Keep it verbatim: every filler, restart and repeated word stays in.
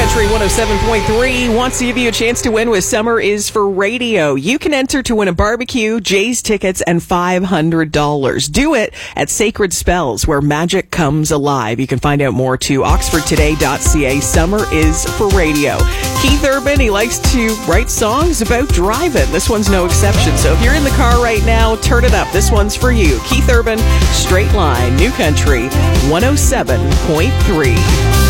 Country one oh seven point three wants to give you a chance to win with Summer is for Radio. You can enter to win a barbecue, Jay's tickets, and five hundred dollars. Do it at Sacred Spells, where magic comes alive. You can find out more to oxford today dot c a. Summer is for Radio. Keith Urban, he likes to write songs about driving. This one's no exception. So if you're in the car right now, turn it up. This one's for you. Keith Urban, Straight Line, New Country one oh seven point three.